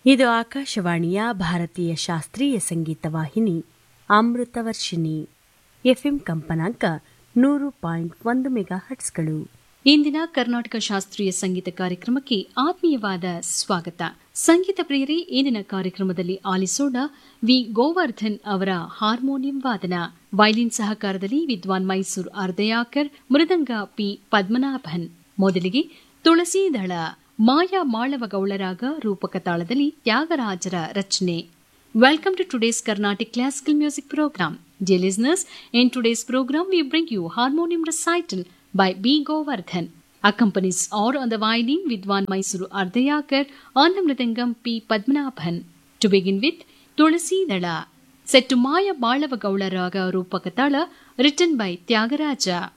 ಇದು ಆಕಾಶವಾಣಿಯ ಭಾರತೀಯ ಶಾಸ್ತ್ರೀಯ ಸಂಗೀತ ವಾಹಿನಿ ಅಮೃತವರ್ಷಿಣಿ. ಎಫ್ಎಂ ಕಂಪನಾಂಕ 100.1 ಮೆಗಾಹರ್ಟ್ಸ್ಗಳು. ಇಂದಿನ ಕರ್ನಾಟಕ ಶಾಸ್ತ್ರೀಯ ಸಂಗೀತ ಕಾರ್ಯಕ್ರಮಕ್ಕೆ ಆತ್ಮೀಯವಾದ ಸ್ವಾಗತ. ಸಂಗೀತ ಪ್ರಿಯರೇ, ಇಂದಿನ ಕಾರ್ಯಕ್ರಮದಲ್ಲಿ ಆಲಿಸೋಣ ವಿ ಗೋವರ್ಧನ್ ಅವರ ಹಾರ್ಮೋನಿಯಂ ವಾದನ. ವೈಲಿನ್ ಸಹಕಾರದಲ್ಲಿ ವಿದ್ವಾನ್ ಮೈಸೂರು ಅರ್ಧಯಾಕರ್, ಮೃದಂಗ ಪಿ ಪದ್ಮನಾಭನ್. ಮೊದಲಿಗೆ ತುಳಸೀದಳ, ಮಾಯಾ ಮಾಳವಗೌಳರಾಗ ರೂಪಕ ತಾಳದಲ್ಲಿ ತ್ಯಾಗರಾಜರ ರಚನೆ. Welcome to today's Carnatic Classical Music Program. Dear listeners, in today's program we bring you harmonium recital by B. Govardhan. Accompanies or on the violin Vidwan Mysuru Ardhayakar, on the mridangam P. Padmanabhan. To begin with, Tulasi Dala, set to Maya Balava Gaula Raga Rupakatala, written by Tyagaraja.